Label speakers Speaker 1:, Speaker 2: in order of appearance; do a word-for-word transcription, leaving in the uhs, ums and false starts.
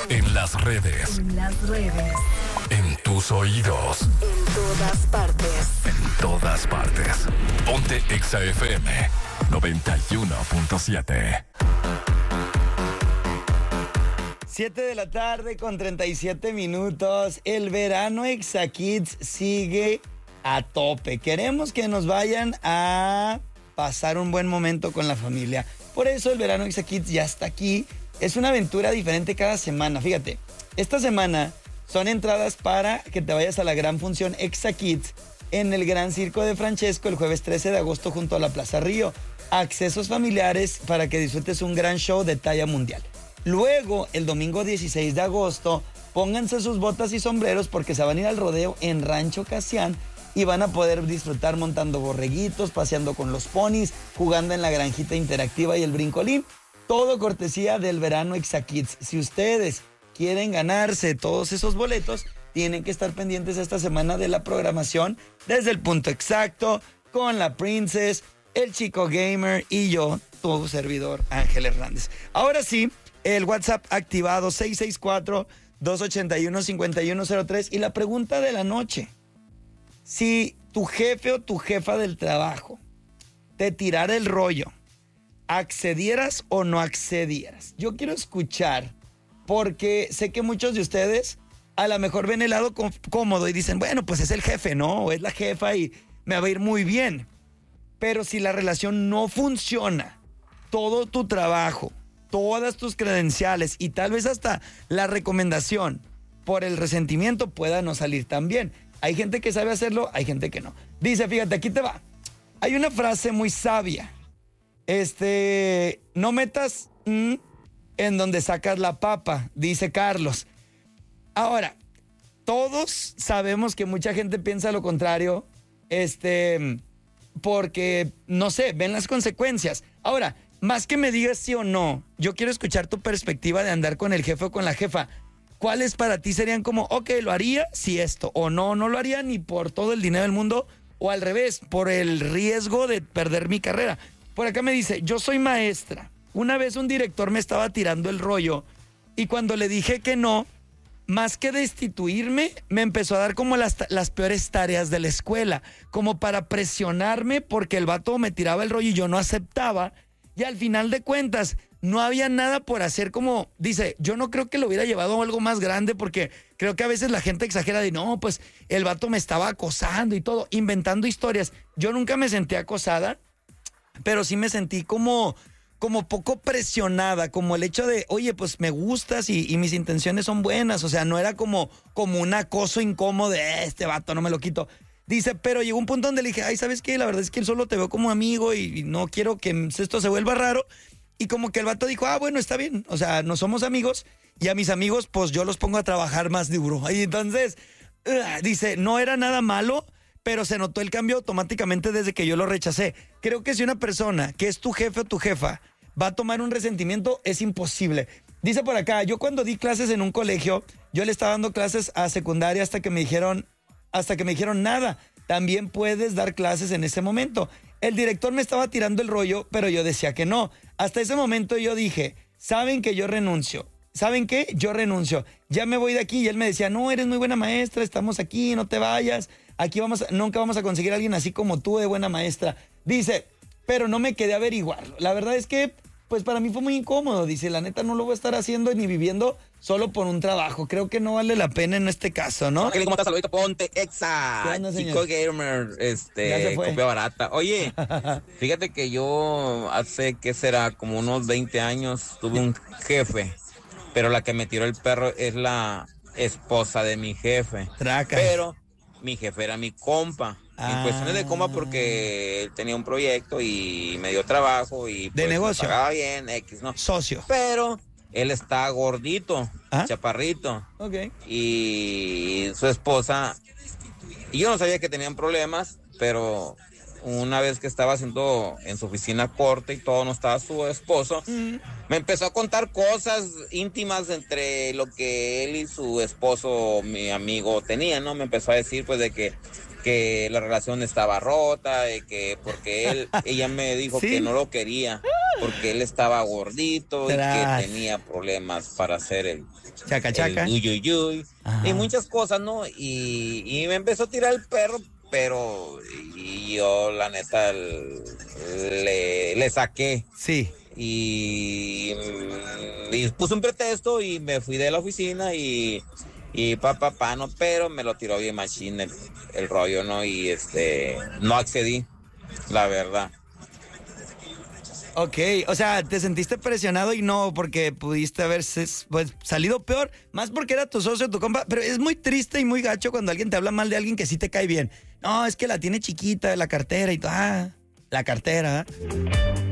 Speaker 1: En las redes.
Speaker 2: En las redes.
Speaker 1: En tus oídos.
Speaker 2: En todas partes.
Speaker 1: En todas partes. Ponte Exa F M noventa y uno punto siete.
Speaker 3: siete de la tarde con treinta y siete minutos. El verano Exa Kids sigue a tope. Queremos que nos vayan a pasar un buen momento con la familia. Por eso el verano Exa Kids ya está aquí. Es una aventura diferente cada semana. Fíjate, esta semana son entradas para que te vayas a la gran función Exa Kids en el Gran Circo de Francesco el jueves trece de agosto junto a la Plaza Río. Accesos familiares para que disfrutes un gran show de talla mundial. Luego, el domingo dieciséis de agosto, pónganse sus botas y sombreros porque se van a ir al rodeo en Rancho Casián y van a poder disfrutar montando borreguitos, paseando con los ponis, jugando en la granjita interactiva y el brincolín. Todo cortesía del verano Exa Kids. Si ustedes quieren ganarse todos esos boletos, tienen que estar pendientes esta semana de la programación desde el punto exacto con la Princess, el Chico Gamer y yo, tu servidor Ángel Hernández. Ahora sí, el WhatsApp activado seis seis cuatro, dos ocho uno, cinco uno cero tres y la pregunta de la noche. Si tu jefe o tu jefa del trabajo te tirara el rollo, ¿accedieras o no accedieras? Yo quiero escuchar porque sé que muchos de ustedes a lo mejor ven el lado cómodo y dicen, bueno, pues es el jefe, ¿no? O es la jefa y me va a ir muy bien. Pero si la relación no funciona, todo tu trabajo, todas tus credenciales y tal vez hasta la recomendación por el resentimiento pueda no salir tan bien. Hay gente que sabe hacerlo, hay gente que no. Dice, fíjate, aquí te va. Hay una frase muy sabia. Este, no metas mm, en donde sacas la papa, dice Carlos. Ahora, todos sabemos que mucha gente piensa lo contrario, este, porque, no sé, ven las consecuencias. Ahora, más que me digas sí o no, yo quiero escuchar tu perspectiva de andar con el jefe o con la jefa. ¿Cuáles para ti serían como, ok, lo haría si esto, o no, no lo haría ni por todo el dinero del mundo, o al revés, por el riesgo de perder mi carrera? Por acá me dice, yo soy maestra. Una vez un director me estaba tirando el rollo y cuando le dije que no, más que destituirme, me empezó a dar como las, las peores tareas de la escuela, como para presionarme porque el vato me tiraba el rollo y yo no aceptaba. Y al final de cuentas, no había nada por hacer como, dice, yo no creo que lo hubiera llevado a algo más grande porque creo que a veces la gente exagera de, no, pues el vato me estaba acosando y todo, inventando historias. Yo nunca me sentí acosada, pero sí me sentí como, como poco presionada, como el hecho de, oye, pues me gustas y, y mis intenciones son buenas. O sea, no era como, como un acoso incómodo de, eh, este vato no me lo quito. Dice, pero llegó un punto donde le dije, ay, ¿sabes qué? La verdad es que solo te veo como amigo y, y no quiero que esto se vuelva raro. Y como que el vato dijo, ah, bueno, está bien. O sea, no somos amigos y a mis amigos, pues yo los pongo a trabajar más duro. Y entonces, uh, dice, no era nada malo, pero se notó el cambio automáticamente desde que yo lo rechacé. Creo que si una persona que es tu jefe o tu jefa va a tomar un resentimiento, es imposible. Dice por acá, yo cuando di clases en un colegio, yo le estaba dando clases a secundaria hasta que me dijeron... Hasta que me dijeron nada, también puedes dar clases en ese momento. El director me estaba tirando el rollo, pero yo decía que no. Hasta ese momento yo dije, ¿saben que yo renuncio? ¿Saben qué? Yo renuncio. Ya me voy de aquí. Y él me decía, no, eres muy buena maestra, estamos aquí, no te vayas. Aquí vamos, a, nunca vamos a conseguir a alguien así como tú de buena maestra. Dice, pero no me quedé a averiguarlo. La verdad es que, pues para mí fue muy incómodo. Dice, la neta no lo voy a estar haciendo ni viviendo solo por un trabajo. Creo que no vale la pena en este caso, ¿no?
Speaker 4: ¿Cómo estás? Saludito, ponte Exa.
Speaker 3: ¿Qué onda,
Speaker 4: Chico
Speaker 3: señor?
Speaker 4: Gamer,
Speaker 3: Ya se
Speaker 4: este,
Speaker 3: fue.
Speaker 4: copia barata. Oye, fíjate que yo hace, ¿qué será? Como unos veinte años tuve un jefe, pero la que me tiró el perro es la esposa de mi jefe.
Speaker 3: Tracas.
Speaker 4: Pero mi jefe era mi compa.
Speaker 3: Ah.
Speaker 4: En cuestiones de compa porque él tenía un proyecto y me dio trabajo y pues,
Speaker 3: ¿De negocio?
Speaker 4: me pagaba bien, X, ¿no?
Speaker 3: Socio.
Speaker 4: Pero él está gordito,
Speaker 3: ¿Ah?
Speaker 4: chaparrito.
Speaker 3: Ok.
Speaker 4: Y su esposa, y yo no sabía que tenían problemas, pero una vez que estaba haciendo en su oficina corte y todo, no estaba su esposo, mm. me empezó a contar cosas íntimas entre lo que él y su esposo, mi amigo, tenían, ¿no? Me empezó a decir pues de que que la relación estaba rota, de que porque él, ella me dijo
Speaker 3: ¿Sí?
Speaker 4: que no lo quería. porque él estaba gordito
Speaker 3: Tras.
Speaker 4: y que tenía problemas para hacer el,
Speaker 3: Chaca, chaca.
Speaker 4: el uy, uy, uy,
Speaker 3: Ajá.
Speaker 4: y muchas cosas, ¿no? Y, y me empezó a tirar el perro, pero y yo, la neta, el- le, le saqué.
Speaker 3: Sí.
Speaker 4: Y, y puse un pretexto y me fui de la oficina y, y pa, pa, pa, no, pero me lo tiró bien machín el, el rollo, ¿no? Y este, no accedí, la verdad.
Speaker 3: Ok, o sea, te sentiste presionado y no porque pudiste haber ses- pues, salido peor, más porque era tu socio, tu compa, pero es muy triste y muy gacho cuando alguien te habla mal de alguien que sí te cae bien. No, es que la tiene chiquita, la cartera y todo. Ah, la cartera. ¿eh?